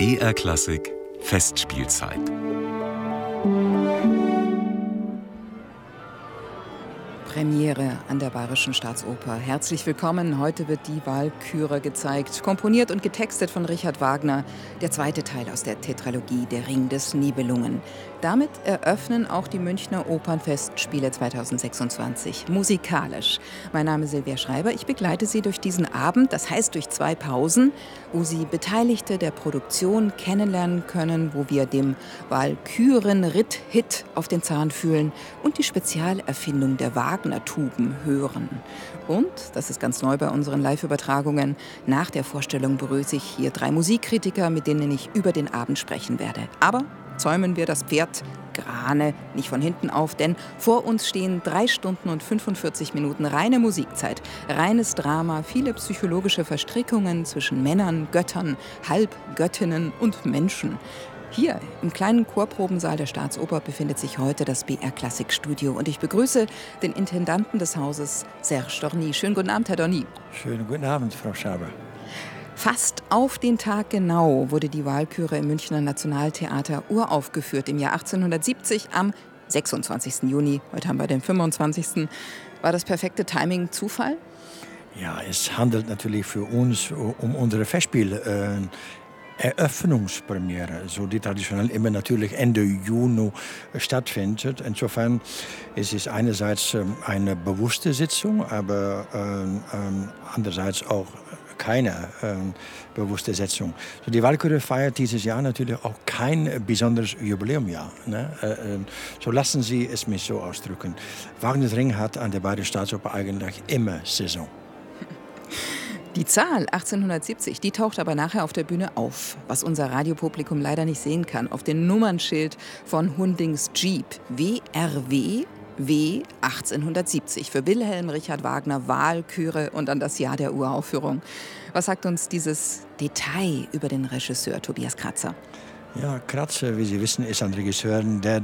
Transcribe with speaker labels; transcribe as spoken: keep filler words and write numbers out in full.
Speaker 1: B R Klassik Festspielzeit.
Speaker 2: Premiere an der Bayerischen Staatsoper. Herzlich willkommen. Heute wird die Walküre gezeigt, komponiert und getextet von Richard Wagner, der zweite Teil aus der Tetralogie Der Ring des Nibelungen. Damit eröffnen auch die Münchner Opernfestspiele zweitausendsechsundzwanzig musikalisch. Mein Name ist Silvia Schreiber. Ich begleite Sie durch diesen Abend, das heißt durch zwei Pausen, wo Sie Beteiligte der Produktion kennenlernen können, wo wir dem Walküren-Ritt-Hit auf den Zahn fühlen und die Spezialerfindung der Wagner-Tuben hören. Und, das ist ganz neu bei unseren Live-Übertragungen, nach der Vorstellung begrüße ich hier drei Musikkritiker, mit denen ich über den Abend sprechen werde. Aber zäumen wir das Pferd Grane nicht von hinten auf, denn vor uns stehen drei Stunden und fünfundvierzig Minuten reine Musikzeit, reines Drama, viele psychologische Verstrickungen zwischen Männern, Göttern, Halbgöttinnen und Menschen. Hier im kleinen Chorprobensaal der Staatsoper befindet sich heute das B R Klassik Studio und ich begrüße den Intendanten des Hauses, Serge Dorny. Schönen guten Abend, Herr Dorny.
Speaker 3: Schönen guten Abend, Frau Schaber.
Speaker 2: Fast auf den Tag genau wurde die Walküre im Münchner Nationaltheater uraufgeführt. Im Jahr achtzehnhundertsiebzig am sechsundzwanzigsten Juni. Heute haben wir den fünfundzwanzigsten War das perfekte Timing Zufall?
Speaker 3: Ja, es handelt natürlich für uns um unsere Festspiel. Äh, Eröffnungspremiere, so die traditionell immer natürlich Ende Juni stattfindet. Insofern ist es einerseits eine bewusste Sitzung, aber äh, äh, andererseits auch keine äh, bewusste Sitzung. So, die Walküre feiert dieses Jahr natürlich auch kein besonderes Jubiläumjahr. Ne? Äh, so lassen Sie es mich so ausdrücken. Wagners Ring hat an der Bayerischen Staatsoper eigentlich immer Saison.
Speaker 2: Die Zahl achtzehnhundertsiebzig, die taucht aber nachher auf der Bühne auf, was unser Radiopublikum leider nicht sehen kann, auf dem Nummernschild von Hundings Jeep. W R W W achtzehnhundertsiebzig für Wilhelm Richard Wagner Walküre und an das Jahr der Uraufführung. Was sagt uns dieses Detail über den Regisseur Tobias Kratzer?
Speaker 3: Ja, Kratzer, wie Sie wissen, ist ein Regisseur, der